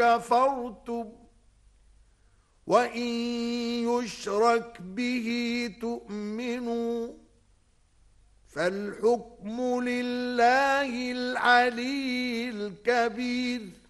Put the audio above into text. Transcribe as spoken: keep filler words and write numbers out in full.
كفرتم وإن يشرك به تؤمنوا فالحكم لله العلي الكبير.